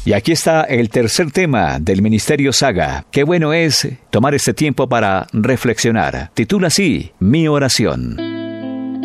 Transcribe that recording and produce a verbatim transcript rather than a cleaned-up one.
Y aquí está el tercer tema del Ministerio Saga. Qué bueno es tomar este tiempo para reflexionar. Titula así: Mi oración.